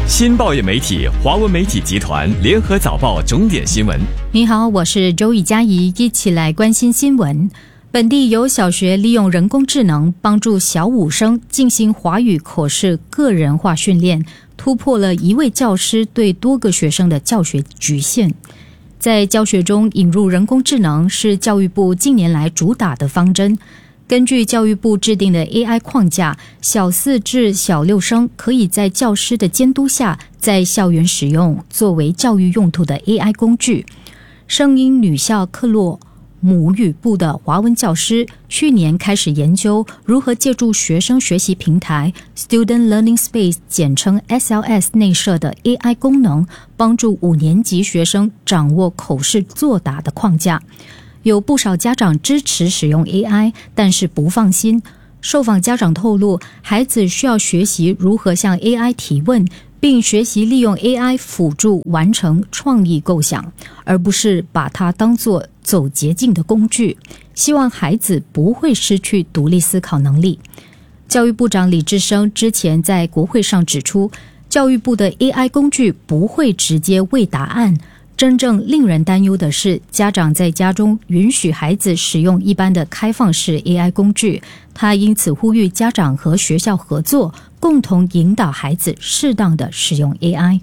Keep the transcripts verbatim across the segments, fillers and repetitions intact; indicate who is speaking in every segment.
Speaker 1: 新报业媒体华文媒体集团联合早报重点新闻。
Speaker 2: 你好，我是周宇佳怡，一起来关心新闻。本地有小学利用人工智能帮助小五生进行华语口试个人化训练，突破了一位教师对多个学生的教学局限。在教学中引入人工智能是教育部近年来主打的方针。根据教育部制定的 A I 框架，小四至小六生可以在教师的监督下，在校园使用作为教育用途的 A I 工具。圣婴女校克洛母语部的华文教师去年开始研究如何借助学生学习平台 Student Learning Space 简称 S L S 内设的 A I 功能，帮助五年级学生掌握口试作答的框架。有不少家长支持使用 A I， 但是不放心。受访家长透露，孩子需要学习如何向 A I 提问，并学习利用 A I 辅助完成创意构想，而不是把它当作走捷径的工具。希望孩子不会失去独立思考能力。教育部长李志生之前在国会上指出，教育部的 A I 工具不会直接喂答案。真正令人担忧的是，家长在家中允许孩子使用一般的开放式 A I 工具。他因此呼吁家长和学校合作，共同引导孩子适当的使用 A I。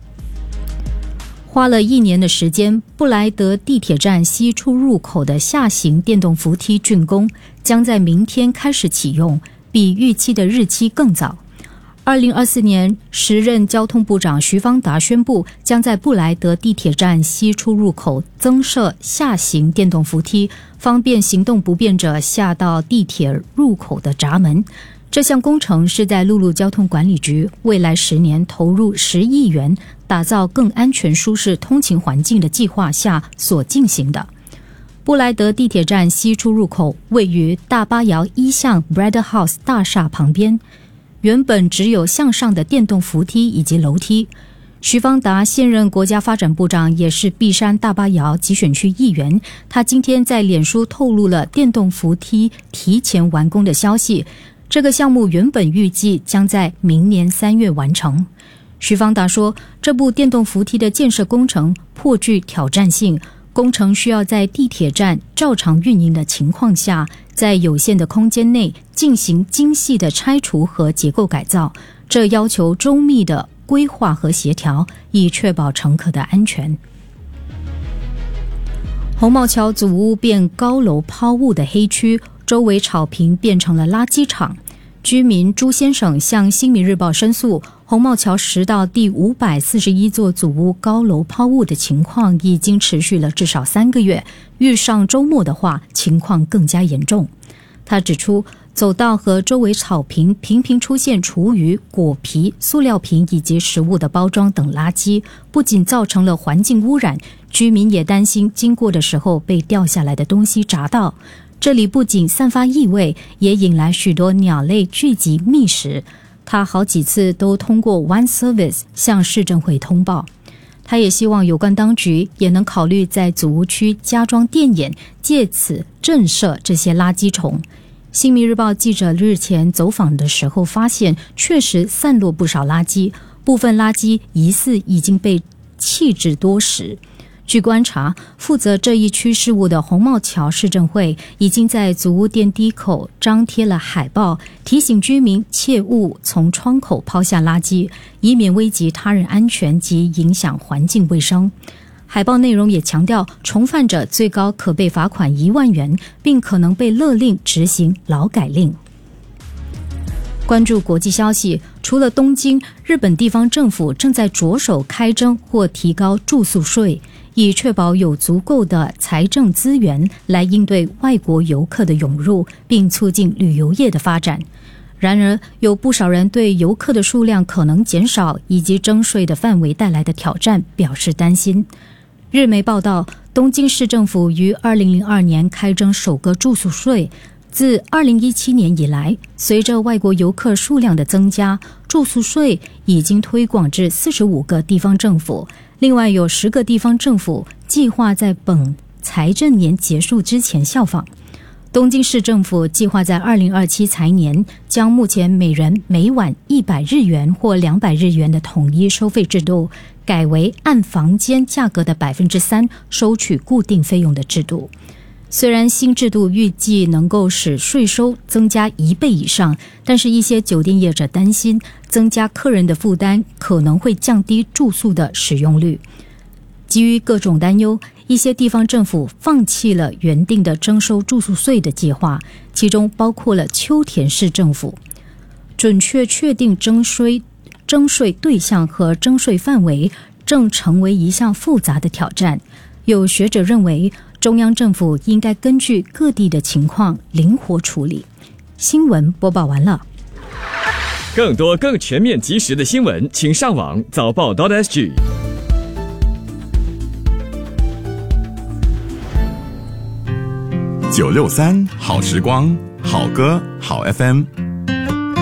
Speaker 2: 花了一年的时间，布莱德地铁站西出入口的下行电动扶梯竣工，将在明天开始启用，比预期的日期更早。二零二四年，时任交通部长徐方达宣布，将在布莱德地铁站西出入口增设下行电动扶梯，方便行动不便者下到地铁入口的闸门。这项工程是在陆路交通管理局未来十年投入十亿元，打造更安全舒适通勤环境的计划下所进行的。布莱德地铁站西出入口位于大巴窑一巷 Brad House 大厦旁边。原本只有向上的电动扶梯以及楼梯。徐方达现任国家发展部长，也是碧山大巴窑集选区议员。他今天在脸书透露了电动扶梯提前完工的消息。这个项目原本预计将在明年三月完成。徐方达说，这部电动扶梯的建设工程颇具挑战性。工程需要在地铁站照常运营的情况下，在有限的空间内进行精细的拆除和结构改造，这要求周密的规划和协调，以确保乘客的安全。红帽桥祖屋变高楼抛物的黑区，周围草坪变成了垃圾场。居民朱先生向新民日报申诉，红帽桥十道第五百四十一座祖屋高楼抛物的情况已经持续了至少三个月，遇上周末的话，情况更加严重。他指出，走道和周围草坪频频出现厨余、果皮、塑料瓶以及食物的包装等垃圾，不仅造成了环境污染，居民也担心经过的时候被掉下来的东西砸到。这里不仅散发异味，也引来许多鸟类聚集觅食。他好几次都通过 One Service 向市政会通报。他也希望有关当局也能考虑在祖屋区加装电眼，借此震慑这些垃圾虫。新民日报记者日前走访的时候发现，确实散落不少垃圾，部分垃圾疑似已经被弃置多时。据观察，负责这一区事务的红帽桥市政会已经在祖屋电梯口张贴了海报，提醒居民切勿从窗口抛下垃圾，以免危及他人安全及影响环境卫生。海报内容也强调，重犯者最高可被罚款一万元，并可能被勒令执行劳改令。关注国际消息，除了东京，日本地方政府正在着手开征或提高住宿税，以确保有足够的财政资源来应对外国游客的涌入，并促进旅游业的发展。然而，有不少人对游客的数量可能减少以及征税的范围带来的挑战表示担心。日媒报道，东京市政府于二零零二年开征首个住宿税。自二零一七年以来，随着外国游客数量的增加，住宿税已经推广至四十五个地方政府，另外有十个地方政府计划在本财政年结束之前效仿。 东京市政府计划在二零二七财年将目前每人每晚一百日元或两百日元的统一收费制度改为按房间价格的 百分之三 收取固定费用的制度。虽然新制度预计能够使税收增加一倍以上，但是一些酒店业者担心增加客人的负担可能会降低住宿的使用率。基于各种担忧，一些地方政府放弃了原定的征收住宿税的计划，其中包括了秋田市政府。准确确定征税征税对象和征税范围正成为一项复杂的挑战。有学者认为，中央政府应该根据各地的情况灵活处理。新闻播报完了。
Speaker 1: 更多更全面及时的新闻，请上网早报 .sg。
Speaker 3: 九六三好时光，好歌好 F M。